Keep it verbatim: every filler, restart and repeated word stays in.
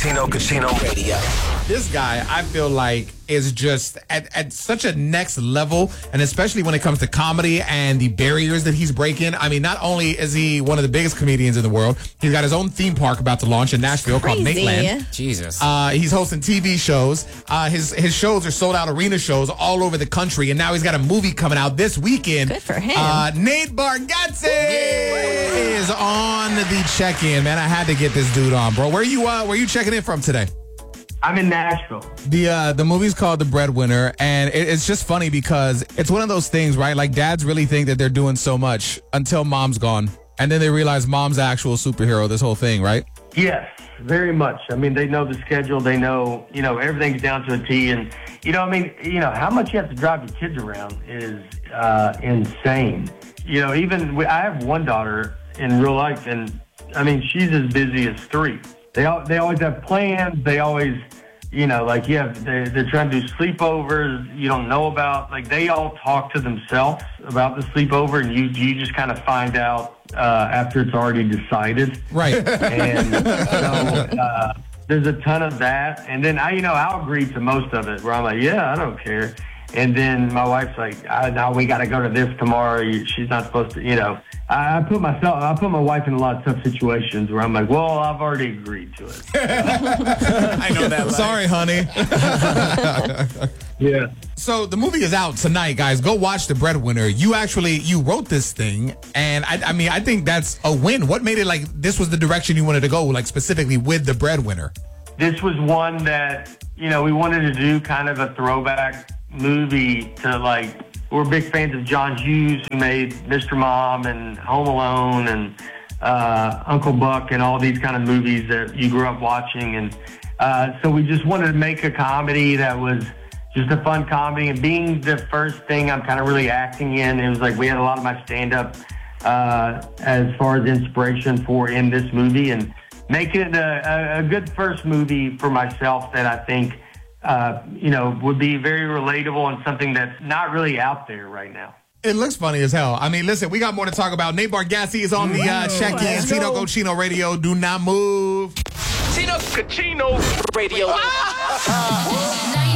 Tino Cucino Radio. This guy, I feel like, is just at, at such a next level, and especially when it comes to comedy and the barriers that he's breaking. I mean, not only is he one of the biggest comedians in the world, he's got his own theme park about to launch in Nashville called Nateland. Jesus. Uh, he's hosting T V shows. Uh, his his shows are sold out arena shows all over the country, and now he's got a movie coming out this weekend. Good for him. Uh, Nate Bargatze is on the check-in, man. I had to get this dude on, bro. Where you uh, where you checking in from today? I'm in Nashville. The uh, the movie's called The Breadwinner, and it, it's just funny because it's one of those things, right? Like, dads really think that they're doing so much until mom's gone, and then they realize mom's the actual superhero, this whole thing, right? Yes, very much. I mean, they know the schedule. They know, you know, everything's down to a T. And, you know, I mean, you know, how much you have to drive your kids around is uh, insane. You know, even we, I have one daughter in real life, and, I mean, she's as busy as three. They all, they always have plans. They always, you know, like, you have, they, they're trying to do sleepovers you don't know about. Like, they all talk to themselves about the sleepover, and you, you just kind of find out uh, after it's already decided. Right. And so uh, there's a ton of that. And then, I, you know, I'll agree to most of it where I'm like, yeah, I don't care. And then my wife's like, I, now we got to go to this tomorrow. She's not supposed to, you know. I, I put myself, I put my wife in a lot of tough situations where I'm like, well, I've already agreed to it. I know that. Sorry, honey. Yeah. So the movie is out tonight, guys. Go watch The Breadwinner. You actually, you wrote this thing, and I, I mean, I think that's a win. What made it like this was the direction you wanted to go, like specifically with The Breadwinner? This was one that, you know, we wanted to do kind of a throwback movie to, like, we're big fans of John Hughes, who made Mister Mom and Home Alone and uh, Uncle Buck and all these kind of movies that you grew up watching. And uh, so we just wanted to make a comedy that was just a fun comedy. And being the first thing I'm kind of really acting in, it was like we had a lot of my stand-up uh, as far as inspiration for in this movie. And making it a, a, a good first movie for myself that I think Uh, you know, would be very relatable and something that's not really out there right now. It looks funny as hell. I mean, listen, we got more to talk about. Nate Bargatze is on the uh, check-in. Tino Cucino Radio. Do not move. Tino Cucino Radio.